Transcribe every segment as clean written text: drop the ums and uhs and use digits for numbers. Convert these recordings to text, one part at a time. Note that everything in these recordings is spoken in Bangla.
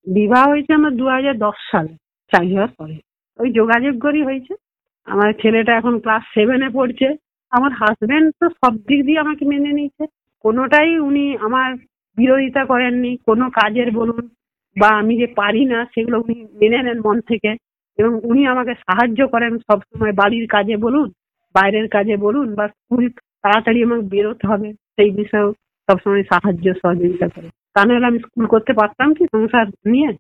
বিবাহ হয়েছে আমার 2010 সালে, চাকরি হওয়ার পরে। ওই যোগাযোগ করেই হয়েছে। আমার ছেলেটা এখন ক্লাস 7-এ পড়ছে। আমার হাজবেন্ড তো সব দিক দিয়ে আমাকে মেনে নিয়েছে। কোনোটাই উনি আমার বিরোধিতা করেননি। কোনো কাজের বলুন বা আমি যে পারি না সেগুলো উনি মেনে নেন মন থেকে, এবং উনি আমাকে সাহায্য করেন সবসময়, বাড়ির কাজে বলুন, বাইরের কাজে বলুন, বা স্কুল তাড়াতাড়ি আমাকে বেরোতে হবে সেই বিষয়েও সবসময় সাহায্য সহযোগিতা করে। তা নাহলে আমি স্কুল করতে পারতাম কি সংসার নিয়ে?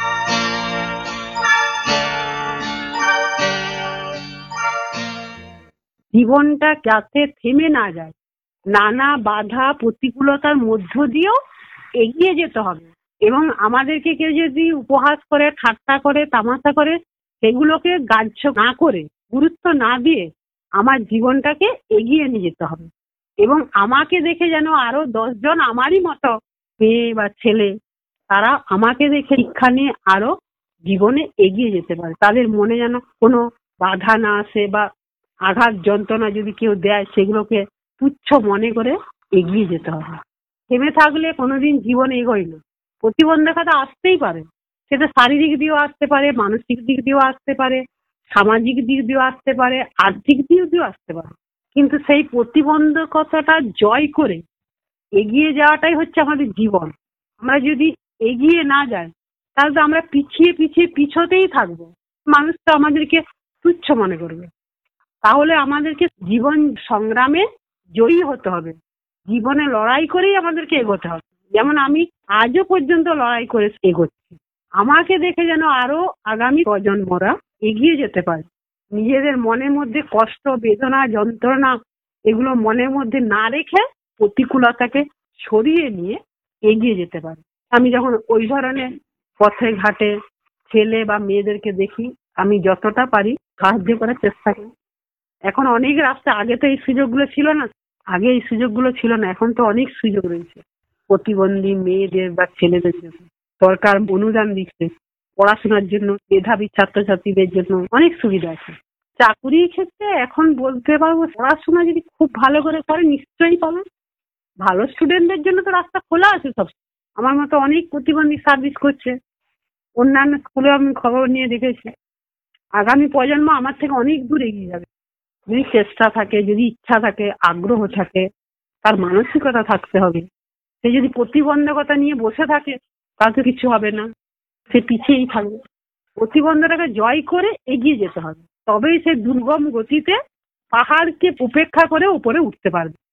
জীবনটা যাতে থেমে না যায়, নানা বাধা প্রতিকূলতার মধ্য দিয়েও এগিয়ে যেতে হবে। এবং আমাদেরকে কেউ যদি উপহাস করে, ঠাট্টা করে, তামাশা করে, সেগুলোকে গ্রাহ্য না করে, গুরুত্ব না দিয়ে আমার জীবনটাকে এগিয়ে নিয়ে যেতে হবে। এবং আমাকে দেখে যেন আরো 10 জন আমারই মতো মেয়ে বা ছেলে, তারা আমাকে দেখে শিক্ষা নিয়ে আরো জীবনে এগিয়ে যেতে পারে। তাদের মনে যেন কোনো বাধা না আসে, বা আঘাত যন্ত্রণা যদি কেউ দেয় সেগুলোকে তুচ্ছ মনে করে এগিয়ে যেতে হবে। থেমে থাকলে কোনোদিন জীবন এগোয় না। প্রতিবন্ধকতা আসতেই পারে, সেটা শারীরিক দিয়েও আসতে পারে, মানসিক দিক দিয়েও আসতে পারে, সামাজিক দিক দিয়েও আসতে পারে, আর্থিক দিক দিয়েও আসতে পারে। কিন্তু সেই প্রতিবন্ধকতাটা জয় করে এগিয়ে যাওয়াটাই হচ্ছে আমাদের জীবন। আমরা যদি এগিয়ে না যাই তাহলে তো আমরা পিছিয়ে পিছিয়ে পিছতেই থাকবো। মানুষ তো আমাদেরকে তুচ্ছ মনে করবে। তাহলে আমাদেরকে জীবন সংগ্রামে জয়ী হতে হবে, জীবনে লড়াই করেই আমাদেরকে এগোতে হবে। যেমন আমি আজও পর্যন্ত লড়াই করে এগোচ্ছি। আমাকে দেখে যেন আরো আগামী প্রজন্মরা এগিয়ে যেতে পারে, নিজেদের মনের মধ্যে কষ্ট, বেদনা, যন্ত্রণা এগুলো মনের মধ্যে না রেখে প্রতিকূলতাকে সরিয়ে নিয়ে এগিয়ে যেতে পারে। আমি যখন ওই ধরনের পথে ঘাটে ছেলে বা মেয়েদেরকে দেখি, আমি যতটা পারি সাহায্য করার চেষ্টা করি। এখন অনেক রাস্তা, আগে তো এই সুযোগগুলো ছিল না। আগে এই সুযোগগুলো ছিল না, এখন তো অনেক সুযোগ রয়েছে প্রতিবন্ধী মেয়েদের বা ছেলেদের জন্য। সরকার অনুদান দিচ্ছে পড়াশোনার জন্য, মেধাবী ছাত্রছাত্রীদের জন্য অনেক সুবিধা আছে। চাকুরির ক্ষেত্রে এখন বলতে পারবো, পড়াশোনা যদি খুব ভালো করে করে নিশ্চয়ই পাবে। ভালো স্টুডেন্টদের জন্য তো রাস্তা খোলা আছে সব। আমার মতো অনেক প্রতিবন্ধী সার্ভিস করছে, অন্যান্য স্কুলে আমি খবর নিয়ে দেখেছি। আগামী প্রজন্ম আমার থেকে অনেক দূর এগিয়ে যাবে যদি চেষ্টা থাকে, যদি ইচ্ছা থাকে, আগ্রহ থাকে, তার মানসিকতা থাকতে হবে। সে যদি প্রতিবন্ধকতা নিয়ে বসে থাকে তাতে কিছু হবে না, সে পিছিয়েই থাকবে। প্রতিবন্ধকতাকে জয় করে এগিয়ে যেতে হবে, তবেই সে দুর্গম গতিতে পাহাড়কে উপেক্ষা করে উপরে উঠতে পারবে।